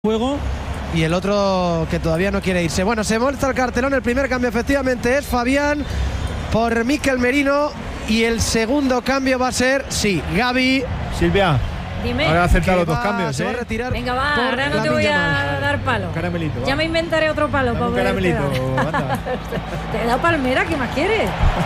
juego y el otro que todavía no quiere irse. Bueno, se muestra el cartelón. El primer cambio efectivamente es Fabián por Mikel Merino y el segundo cambio va a ser, sí, Gavi. Silvia, dime. ahora aceptar los dos cambios, se va a retirar. Venga, va, ahora no te voy a dar palo. Caramelito. Ya me inventaré otro palo para un caramelito, anda. Te he dado palmera, ¿qué más quieres?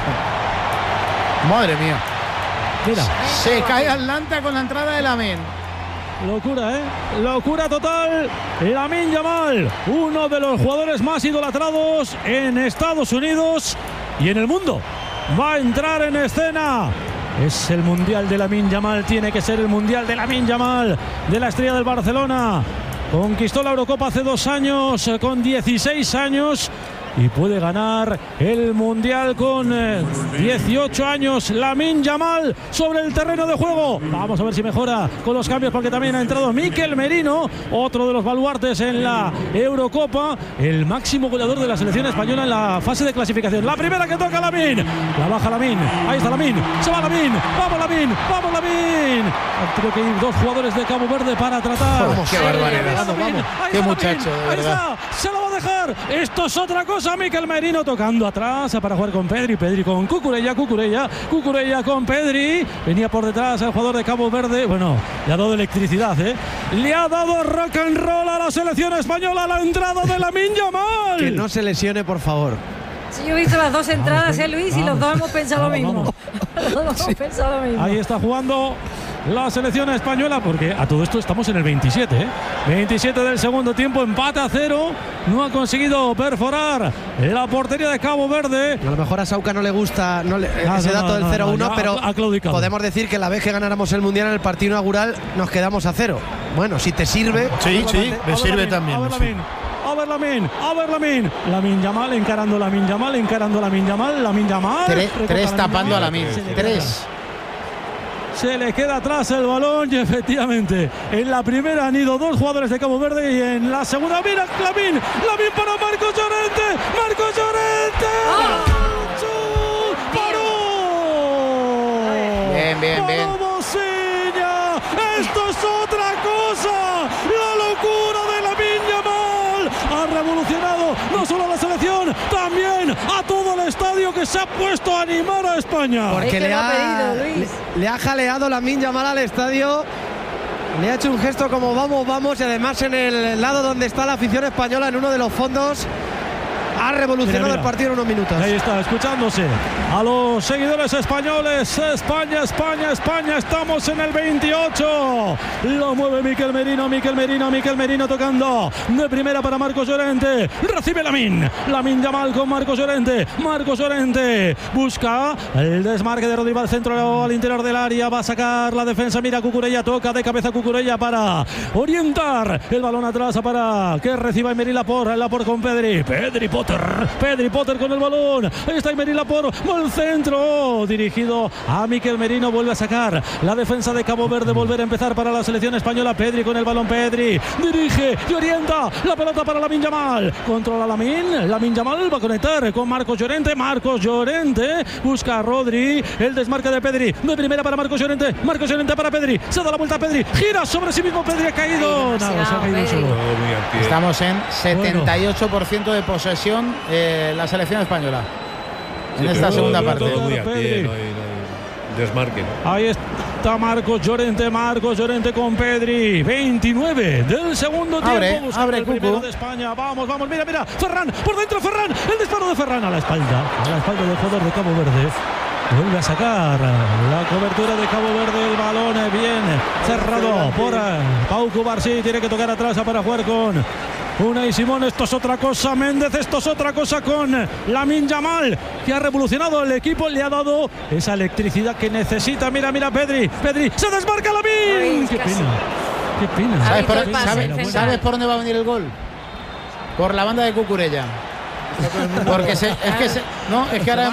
Madre mía. Mira, Se cae Atlanta con la entrada de Lamine. locura, locura total. Lamine Yamal, uno de los jugadores más idolatrados en Estados Unidos y en el mundo, va a entrar en escena. Es el mundial de Lamine Yamal, tiene que ser el mundial de Lamine Yamal, de la estrella del Barcelona. Conquistó la Eurocopa hace 2 años con 16 años y puede ganar el mundial con 18 años. Lamine Yamal sobre el terreno de juego. Vamos a ver si mejora con los cambios, porque también ha entrado Mikel Merino, otro de los baluartes en la Eurocopa, el máximo goleador de la selección española en la fase de clasificación. La primera que toca Lamine, la baja Lamine, ahí está Lamine, se va Lamine, vamos Lamine, vamos Lamine. Creo que hay 2 jugadores de Cabo Verde para tratar. Qué barbaridad. Vamos. Qué muchacho, de ahí verdad. está, se lo va a dejar. Esto es otra cosa. Mikel Merino tocando atrás para jugar con Pedri con Cucurella con Pedri. Venía por detrás el jugador de Cabo Verde. Bueno, le ha dado electricidad, le ha dado rock and roll a la selección española, la entrada de Lamine Yamal. Que no se lesione, por favor. Sí, yo he visto las 2 entradas, Luis, y los dos hemos pensado lo mismo. Los dos hemos pensado lo mismo. Ahí está jugando la selección española, porque a todo esto estamos en el 27, 27 del segundo tiempo, empate a 0. No ha conseguido perforar la portería de Cabo Verde. A lo mejor a Sauca no le gusta ese dato del 0-1, pero podemos decir que la vez que ganáramos el mundial en el partido inaugural nos quedamos a 0. Bueno, si te sirve. Sí, me sirve también. A ver Lamine. Lamine Yamal encarando Lamine Yamal. 3 tapando a Lamine. 3. Se le queda atrás el balón y efectivamente en la primera han ido 2 jugadores de Cabo Verde y en la segunda, mira, Lamine para Marcos Llorente. ¡Paró! Bien. Mosiña. Esto es otra cosa. La locura de Lamine Yamal ha revolucionado no solo a la selección, también a todo el estadio, que se ha puesto a animar a España. Porque le ha jaleado Lamine Yamal al estadio. Le ha hecho un gesto como vamos, y además en el lado donde está la afición española, en uno de los fondos, ha revolucionado el partido en unos minutos. Ahí está, escuchándose a los seguidores españoles. España, estamos en el 28. Lo mueve Mikel Merino tocando de primera para Marcos Llorente. Recibe Lamine Yamal con Marcos Llorente. Busca el desmarque de Rodrigo al centro, al interior del área. Va a sacar la defensa. Mira, Cucurella toca de cabeza para orientar el balón atrás para que reciba Emery Laporte con Pedri Potter con el balón. Ahí está Emery Laporte, al centro, dirigido a Mikel Merino. Vuelve a sacar la defensa de Cabo Verde, volver a empezar para la selección española. Pedri con el balón, dirige y orienta la pelota para Lamine Yamal. Controla Lamine Yamal, va a conectar con Marcos Llorente. Busca a Rodri, el desmarque de Pedri, de primera para Marcos Llorente para Pedri, se da la vuelta a Pedri, gira sobre sí mismo. Pedri ha caído, se ha caído solo. Estamos en 78% de posesión la selección española en esta segunda parte. Muy no hay desmarque. Ahí está Marcos Llorente con Pedri. 29 del segundo tiempo. Abre el primero de España. Vamos, mira. Ferran, por dentro Ferran. El disparo de Ferran a la espalda del jugador de Cabo Verde. Vuelve a sacar la cobertura de Cabo Verde. El balón bien cerrado por Pau Cubarsí. Tiene que tocar atrás para jugar con Unai Simón. Esto es otra cosa, Méndez. Esto es otra cosa con Lamine Yamal, que ha revolucionado el equipo. Le ha dado esa electricidad que necesita. Mira, Pedri. Se desmarca Lamine. Qué pena. ¿Sabes por dónde va a venir el gol? Por la banda de Cucurella. Porque es que ahora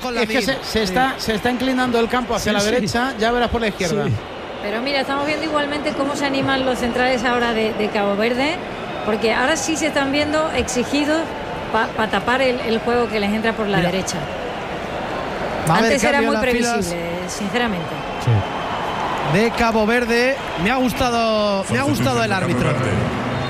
se está inclinando el campo hacia la derecha. Ya verás por la izquierda. Pero mira, estamos viendo igualmente cómo se animan los centrales ahora de Cabo Verde, porque ahora sí se están viendo exigidos para tapar el juego que les entra por la derecha. Antes era muy previsible, sinceramente. De Cabo Verde. Me ha gustado el árbitro.